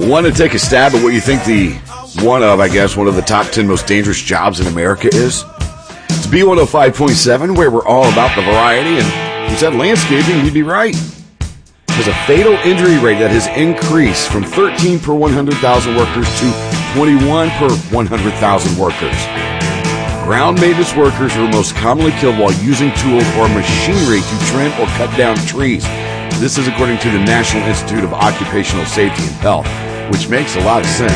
Want to take a stab at what you think one of the top 10 most dangerous jobs in America is? It's B105.7, where we're all about the variety, and if you said landscaping, you'd be right. There's a fatal injury rate that has increased from 13 per 100,000 workers to 21 per 100,000 workers. Ground maintenance workers are most commonly killed while using tools or machinery to trim or cut down trees. This is according to the National Institute of Occupational Safety and Health, which makes a lot of sense.